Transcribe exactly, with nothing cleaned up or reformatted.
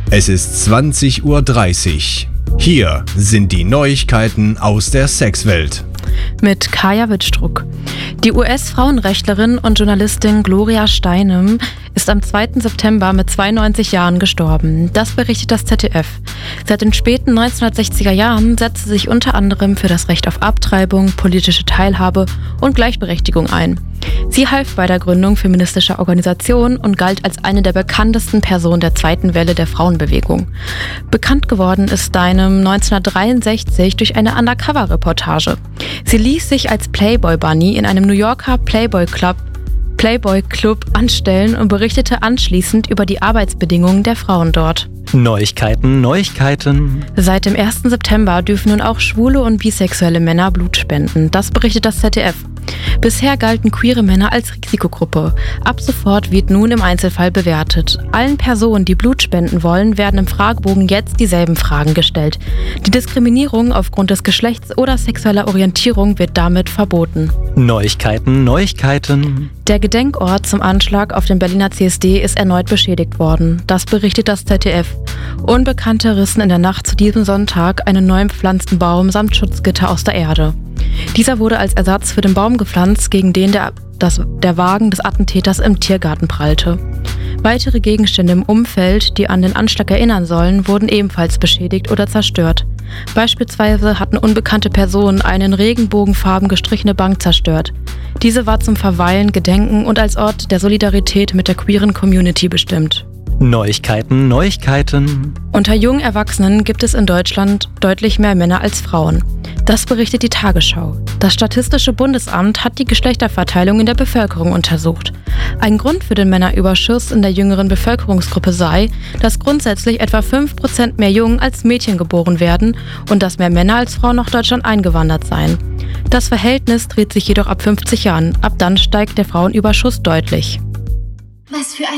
Es ist zwanzig Uhr dreißig. Hier sind die Neuigkeiten aus der Sexwelt. Mit Kaya Wittstruck. Die U S-Frauenrechtlerin und Journalistin Gloria Steinem ist am zweiten September mit zweiundneunzig Jahren gestorben. Das berichtet das Z D F. Seit den späten neunzehnhundertsechziger Jahren setzte sie sich unter anderem für das Recht auf Abtreibung, politische Teilhabe und Gleichberechtigung ein. Sie half bei der Gründung feministischer Organisationen und galt als eine der bekanntesten Personen der zweiten Welle der Frauenbewegung. Bekannt geworden ist Steinem neunzehnhundertdreiundsechzig durch eine Undercover-Reportage. Sie ließ sich als Playboy Bunny in einem New Yorker Playboy Club Playboy Club anstellen und berichtete anschließend über die Arbeitsbedingungen der Frauen dort. Neuigkeiten, Neuigkeiten. Seit dem ersten September dürfen nun auch schwule und bisexuelle Männer Blut spenden. Das berichtet das Z D F. Bisher galten queere Männer als Risikogruppe. Ab sofort wird nun im Einzelfall bewertet. Allen Personen, die Blut spenden wollen, werden im Fragebogen jetzt dieselben Fragen gestellt. Die Diskriminierung aufgrund des Geschlechts oder sexueller Orientierung wird damit verboten. Neuigkeiten, Neuigkeiten. Der Gedenkort zum Anschlag auf den Berliner C S D ist erneut beschädigt worden. Das berichtet das Z D F. Unbekannte rissen in der Nacht zu diesem Sonntag einen neu gepflanzten Baum samt Schutzgitter aus der Erde. Dieser wurde als Ersatz für den Baum gepflanzt, gegen den der, das, der Wagen des Attentäters im Tiergarten prallte. Weitere Gegenstände im Umfeld, die an den Anschlag erinnern sollen, wurden ebenfalls beschädigt oder zerstört. Beispielsweise hatten unbekannte Personen eine in Regenbogenfarben gestrichene Bank zerstört. Diese war zum Verweilen, Gedenken und als Ort der Solidarität mit der queeren Community bestimmt. Neuigkeiten, Neuigkeiten. Unter jungen Erwachsenen gibt es in Deutschland deutlich mehr Männer als Frauen. Das berichtet die Tagesschau. Das Statistische Bundesamt hat die Geschlechterverteilung in der Bevölkerung untersucht. Ein Grund für den Männerüberschuss in der jüngeren Bevölkerungsgruppe sei, dass grundsätzlich etwa fünf Prozent mehr Jungen als Mädchen geboren werden und dass mehr Männer als Frauen nach Deutschland eingewandert seien. Das Verhältnis dreht sich jedoch ab fünfzig Jahren. Ab dann steigt der Frauenüberschuss deutlich. Was für ein